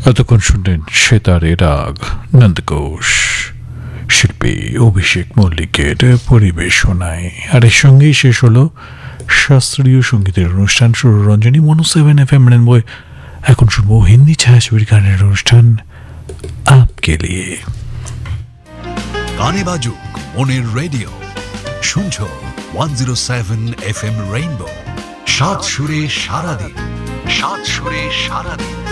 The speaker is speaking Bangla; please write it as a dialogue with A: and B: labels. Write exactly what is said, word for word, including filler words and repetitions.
A: এতক্ষণ শুনলেন সেতারে রাগ নন্দঘোষ, শিল্পী অভিষেক মল্লিকের পরিবেশনায়। আর এর সঙ্গেই শেষ হলো শাস্ত্রীয় সঙ্গীতের অনুষ্ঠান সুররঞ্জনী মনো সেভেন এফ এম রেনবো। এখন শুনবো হিন্দি ছায়াছবির গানের অনুষ্ঠান আপকে লিয়ে।
B: গানে বাজুক মনের রেডিও, শুনছো one zero seven F M rainbow. সাত সুরে সারাদিন, সাত সুরে সারাদিন।